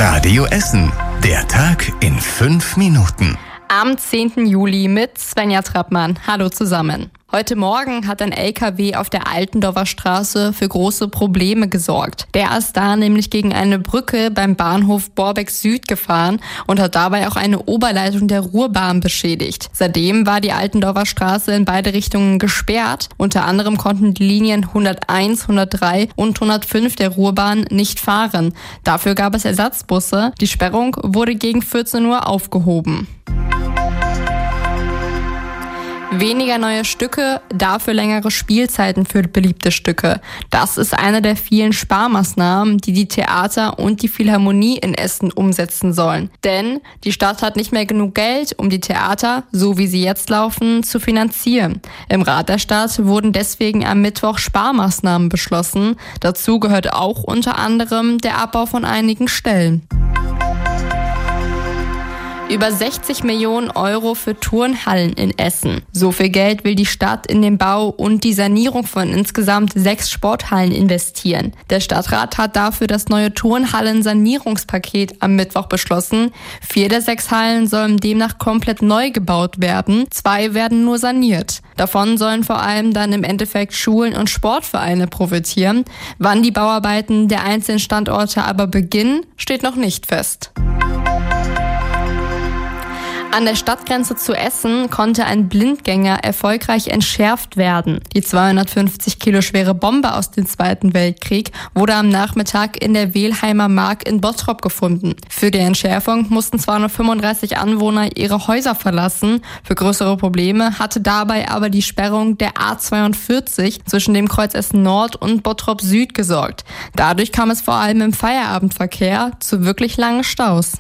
Radio Essen. Der Tag in 5 Minuten. Am 10. Juli mit Svenja Trappmann. Hallo zusammen. Heute Morgen hat ein LKW auf der Altendorfer Straße für große Probleme gesorgt. Der ist da nämlich gegen eine Brücke beim Bahnhof Borbeck Süd gefahren und hat dabei auch eine Oberleitung der Ruhrbahn beschädigt. Seitdem war die Altendorfer Straße in beide Richtungen gesperrt. Unter anderem konnten die Linien 101, 103 und 105 der Ruhrbahn nicht fahren. Dafür gab es Ersatzbusse. Die Sperrung wurde gegen 14 Uhr aufgehoben. Weniger neue Stücke, dafür längere Spielzeiten für beliebte Stücke. Das ist eine der vielen Sparmaßnahmen, die die Theater und die Philharmonie in Essen umsetzen sollen. Denn die Stadt hat nicht mehr genug Geld, um die Theater, so wie sie jetzt laufen, zu finanzieren. Im Rat der Stadt wurden deswegen am Mittwoch Sparmaßnahmen beschlossen. Dazu gehört auch unter anderem der Abbau von einigen Stellen. Über 60 Millionen Euro für Turnhallen in Essen. So viel Geld will die Stadt in den Bau und die Sanierung von insgesamt 6 Sporthallen investieren. Der Stadtrat hat dafür das neue Turnhallen-Sanierungspaket am Mittwoch beschlossen. 4 der 6 Hallen sollen demnach komplett neu gebaut werden. 2 werden nur saniert. Davon sollen vor allem dann im Endeffekt Schulen und Sportvereine profitieren. Wann die Bauarbeiten der einzelnen Standorte aber beginnen, steht noch nicht fest. An der Stadtgrenze zu Essen konnte ein Blindgänger erfolgreich entschärft werden. Die 250 Kilo schwere Bombe aus dem Zweiten Weltkrieg wurde am Nachmittag in der Wehlheimer Mark in Bottrop gefunden. Für die Entschärfung mussten 235 Anwohner ihre Häuser verlassen. Für größere Probleme hatte dabei aber die Sperrung der A42 zwischen dem Kreuz Essen Nord und Bottrop Süd gesorgt. Dadurch kam es vor allem im Feierabendverkehr zu wirklich langen Staus.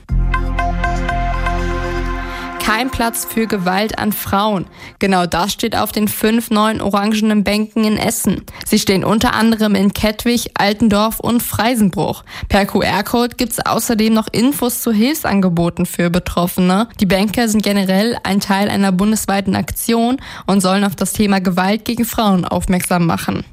Kein Platz für Gewalt an Frauen. Genau das steht auf den 5 neuen orangenen Bänken in Essen. Sie stehen unter anderem in Kettwig, Altendorf und Freisenbruch. Per QR-Code gibt es außerdem noch Infos zu Hilfsangeboten für Betroffene. Die Bänke sind generell ein Teil einer bundesweiten Aktion und sollen auf das Thema Gewalt gegen Frauen aufmerksam machen.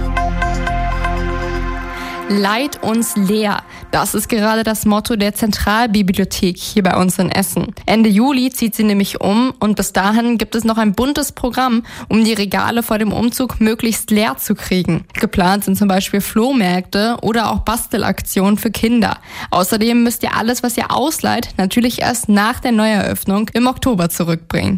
Leid uns leer. Das ist gerade das Motto der Zentralbibliothek hier bei uns in Essen. Ende Juli zieht sie nämlich um und bis dahin gibt es noch ein buntes Programm, um die Regale vor dem Umzug möglichst leer zu kriegen. Geplant sind zum Beispiel Flohmärkte oder auch Bastelaktionen für Kinder. Außerdem müsst ihr alles, was ihr ausleiht, natürlich erst nach der Neueröffnung im Oktober zurückbringen.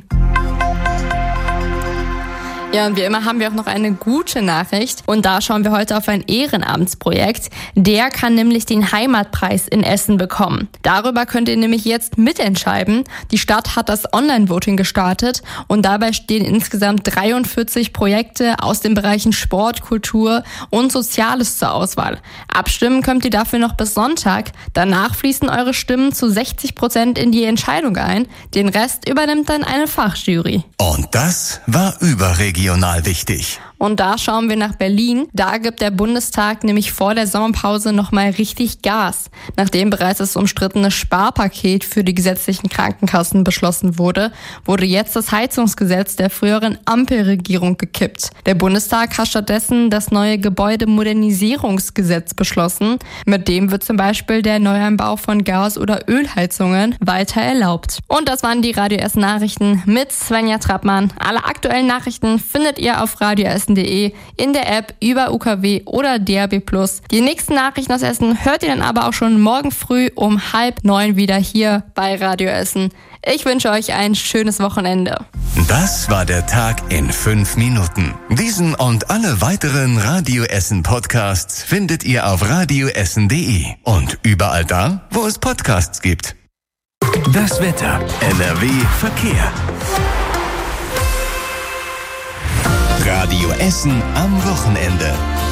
Ja, und wie immer haben wir auch noch eine gute Nachricht. Und da schauen wir heute auf ein Ehrenamtsprojekt. Der kann nämlich den Heimatpreis in Essen bekommen. Darüber könnt ihr nämlich jetzt mitentscheiden. Die Stadt hat das Online-Voting gestartet und dabei stehen insgesamt 43 Projekte aus den Bereichen Sport, Kultur und Soziales zur Auswahl. Abstimmen könnt ihr dafür noch bis Sonntag. Danach fließen eure Stimmen zu 60% in die Entscheidung ein. Den Rest übernimmt dann eine Fachjury. Und das war überregional wichtig. Und da schauen wir nach Berlin. Da gibt der Bundestag nämlich vor der Sommerpause nochmal richtig Gas. Nachdem bereits das umstrittene Sparpaket für die gesetzlichen Krankenkassen beschlossen wurde, wurde jetzt das Heizungsgesetz der früheren Ampelregierung gekippt. Der Bundestag hat stattdessen das neue Gebäudemodernisierungsgesetz beschlossen. Mit dem wird zum Beispiel der Neuanbau von Gas- oder Ölheizungen weiter erlaubt. Und das waren die Radio Essen Nachrichten mit Svenja Trappmann. Alle aktuellen Nachrichten findet ihr auf radioessen.de, in der App, über UKW oder DAB+. Die nächsten Nachrichten aus Essen hört ihr dann aber auch schon morgen früh um 8:30 wieder hier bei Radio Essen. Ich wünsche euch ein schönes Wochenende. Das war der Tag in 5 Minuten. Diesen und alle weiteren Radio Essen Podcasts findet ihr auf radioessen.de und überall da, wo es Podcasts gibt. Das Wetter, NRW Verkehr. Radio Essen am Wochenende.